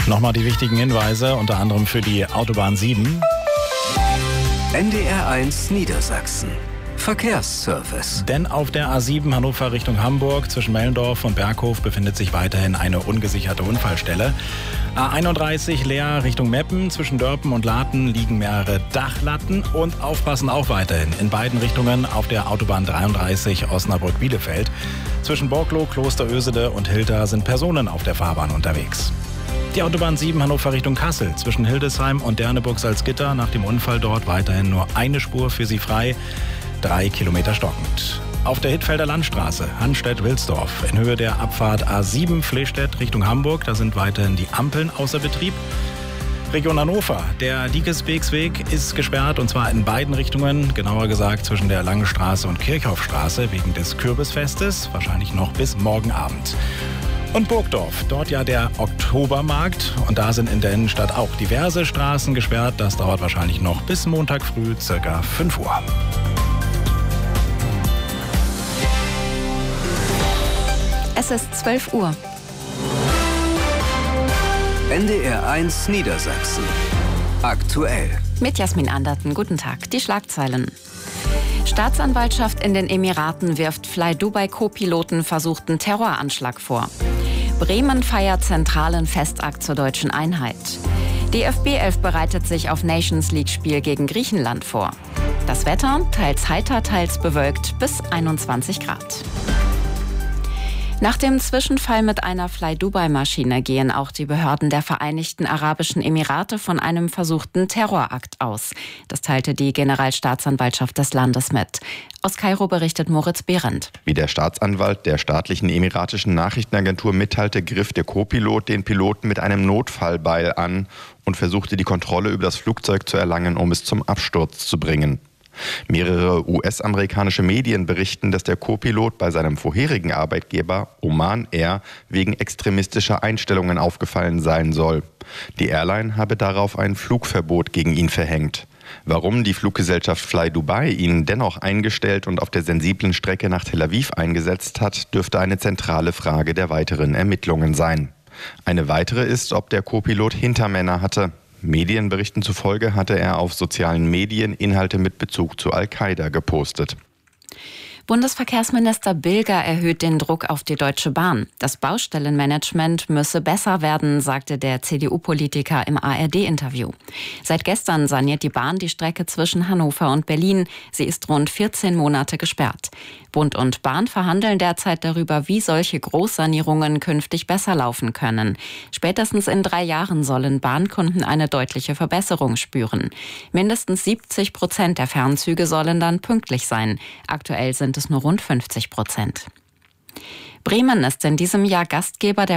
Nochmal die wichtigen Hinweise, unter anderem für die Autobahn 7. NDR1 Niedersachsen. Verkehrsservice. Denn auf der A7 Hannover Richtung Hamburg zwischen Mellendorf und Berghof befindet sich weiterhin eine ungesicherte Unfallstelle. A31 Leer Richtung Meppen. Zwischen Dörpen und Laten liegen mehrere Dachlatten. Und aufpassen auch weiterhin in beiden Richtungen auf der Autobahn 33 Osnabrück-Bielefeld. Zwischen Borkloh, Klosterösede und Hilter sind Personen auf der Fahrbahn unterwegs. Die Autobahn 7 Hannover Richtung Kassel. Zwischen Hildesheim und Derneburg-Salzgitter nach dem Unfall dort weiterhin nur eine Spur für Sie frei. 3 Kilometer stockend. Auf der Hittfelder Landstraße, Hanstedt-Wilsdorf, in Höhe der Abfahrt A7 Flehstedt Richtung Hamburg, da sind weiterhin die Ampeln außer Betrieb. Region Hannover, der Diekesbeeksweg ist gesperrt und zwar in beiden Richtungen, genauer gesagt zwischen der Langenstraße und Kirchhoffstraße wegen des Kürbisfestes, wahrscheinlich noch bis morgen Abend. Und Burgdorf, dort ja der Oktobermarkt und da sind in der Innenstadt auch diverse Straßen gesperrt. Das dauert wahrscheinlich noch bis Montag früh, circa 5 Uhr. Es ist 12 Uhr. NDR1 Niedersachsen. Aktuell. Mit Jasmin Anderten, guten Tag. Die Schlagzeilen. Staatsanwaltschaft in den Emiraten wirft Fly Dubai Co-Piloten versuchten Terroranschlag vor. Bremen feiert zentralen Festakt zur deutschen Einheit. DFB 11 bereitet sich auf Nations League-Spiel gegen Griechenland vor. Das Wetter teils heiter, teils bewölkt bis 21 Grad. Nach dem Zwischenfall mit einer Fly-Dubai-Maschine gehen auch die Behörden der Vereinigten Arabischen Emirate von einem versuchten Terrorakt aus. Das teilte die Generalstaatsanwaltschaft des Landes mit. Aus Kairo berichtet Moritz Behrendt. Wie der Staatsanwalt der staatlichen emiratischen Nachrichtenagentur mitteilte, griff der Co-Pilot den Piloten mit einem Notfallbeil an und versuchte die Kontrolle über das Flugzeug zu erlangen, um es zum Absturz zu bringen. Mehrere US-amerikanische Medien berichten, dass der Co-Pilot bei seinem vorherigen Arbeitgeber Oman Air wegen extremistischer Einstellungen aufgefallen sein soll. Die Airline habe darauf ein Flugverbot gegen ihn verhängt. Warum die Fluggesellschaft Fly Dubai ihn dennoch eingestellt und auf der sensiblen Strecke nach Tel Aviv eingesetzt hat, dürfte eine zentrale Frage der weiteren Ermittlungen sein. Eine weitere ist, ob der Co-Pilot Hintermänner hatte. Medienberichten zufolge hatte er auf sozialen Medien Inhalte mit Bezug zu Al-Qaida gepostet. Bundesverkehrsminister Bilger erhöht den Druck auf die Deutsche Bahn. Das Baustellenmanagement müsse besser werden, sagte der CDU-Politiker im ARD-Interview. Seit gestern saniert die Bahn die Strecke zwischen Hannover und Berlin. Sie ist rund 14 Monate gesperrt. Bund und Bahn verhandeln derzeit darüber, wie solche Großsanierungen künftig besser laufen können. Spätestens in 3 Jahren sollen Bahnkunden eine deutliche Verbesserung spüren. Mindestens 70% der Fernzüge sollen dann pünktlich sein. Aktuell sind es nur rund 50%. Bremen ist in diesem Jahr Gastgeber der